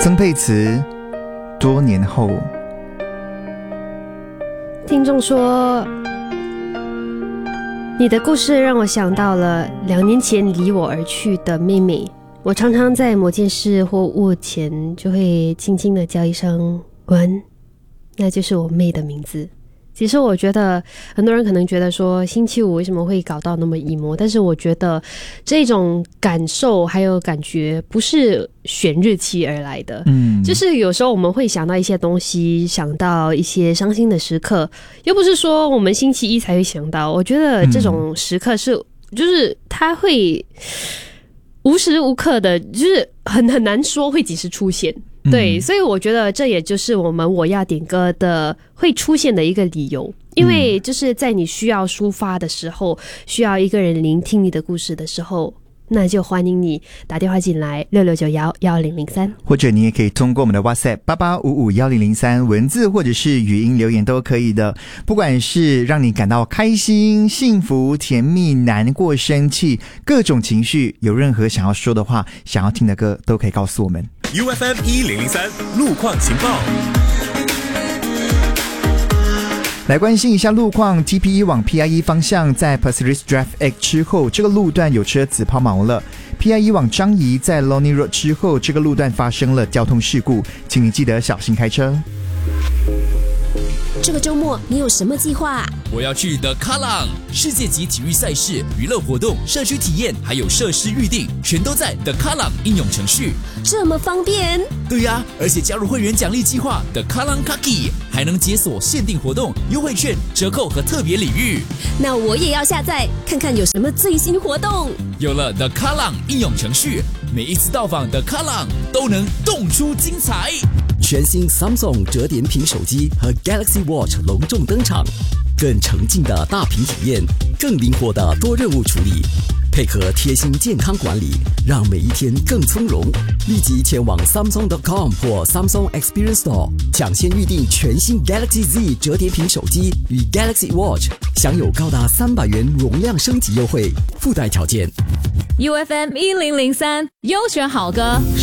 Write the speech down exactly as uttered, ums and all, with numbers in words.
曾沛慈，多年后。 听众说，你的故事让我想到了两年前离我而去的妹妹。我常常在某件事或物前就会轻轻地叫一声关，那就是我妹的名字。其实我觉得很多人可能觉得说星期五为什么会搞到那么 emo， 但是我觉得这种感受还有感觉不是选日期而来的，嗯，就是有时候我们会想到一些东西，想到一些伤心的时刻，又不是说我们星期一才会想到。我觉得这种时刻是就是它会无时无刻的，就是很很难说会几时出现。对，所以我觉得这也就是我们我要点歌的会出现的一个理由，因为就是在你需要抒发的时候，需要一个人聆听你的故事的时候，那就欢迎你打电话进来六六九一一零零三， 或者你也可以通过我们的 WhatsApp 八八五五一零零三文字或者是语音留言都可以的。不管是让你感到开心、幸福、甜蜜、难过、生气，各种情绪，有任何想要说的话、想要听的歌，都可以告诉我们。 U F M 一零零三路况情报， 来关心一下路况。 T P 一 往 P I 一 方向在 Pasir Ris Drive X 之后，这个路段有车子抛锚了。 P I 一 往樟宜在 Lornie Road 之后，这个路段发生了交通事故，请你记得小心开车。 这个周末你有什么计划？ 我要去 The Kallang 世界级体育赛事、娱乐活动、社区体验，还有设施预定，全都在 The Kallang 应用程序。 这么方便？ 对呀、啊，而且加入会员奖励计划 The Kallang Kaki， 还能解锁限定活动、优惠券、折扣和特别礼遇。 那我也要下载看看有什么最新活动。 有了 The Kallang 应用程序，每一次到访 The Kallang 都能动出精彩。 全新 Samsung 折叠屏手机和 Galaxy Watch 隆重登场，更沉浸的大屏体验，更灵活的多任务处理，配合贴心健康管理，让每一天更从容。立即前往 Samsung dot com 或 Samsung Experience Store 抢先预定全新 Galaxy Z 折叠屏手机与 Galaxy Watch， 享有高达三百元容量升级优惠，附带条件。 U F M 一零零三优选好歌。